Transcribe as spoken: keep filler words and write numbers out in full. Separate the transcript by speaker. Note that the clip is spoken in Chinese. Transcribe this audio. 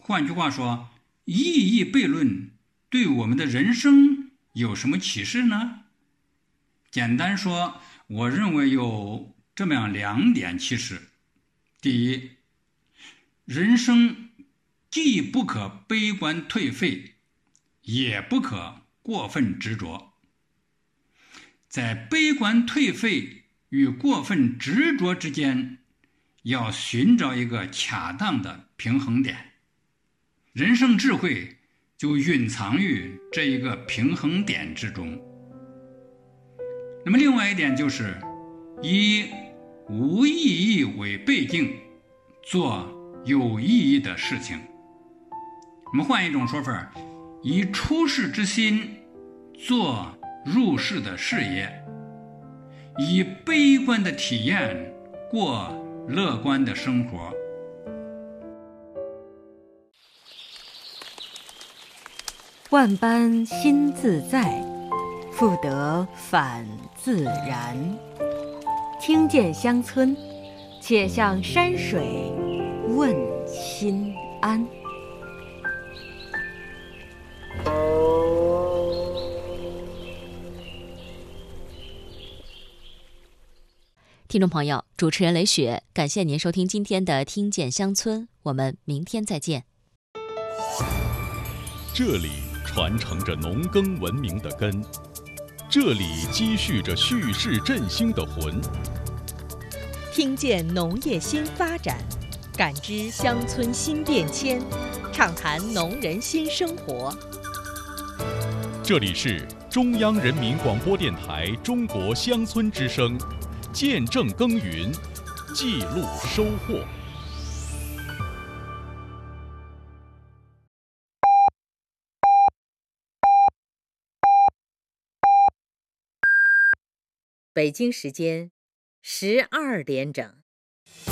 Speaker 1: 换句话说，意义悖论对我们的人生有什么启示呢？简单说，我认为有这么样两点启示。第一，人生既不可悲观颓废，也不可过分执着。在悲观颓废与过分执着之间，要寻找一个恰当的平衡点。人生智慧就蕴藏于这一个平衡点之中。那么另外一点就是，以无意义为背景，做有意义的事情。我们换一种说法，以出世之心做入世的事业，以悲观的体验过乐观的生活。
Speaker 2: 万般心自在，复得返自然。听见乡村，且向山水问心安。
Speaker 3: 听众朋友，主持人雷雪，感谢您收听今天的《听见乡村》，我们明天再见。
Speaker 4: 这里传承着农耕文明的根，这里积蓄着蓄势振兴的魂。
Speaker 5: 听见农业新发展，感知乡村新变迁，畅谈农人新生活。
Speaker 4: 这里是中央人民广播电台中国乡村之声，见证耕耘，记录收获。
Speaker 5: 北京时间十二点整。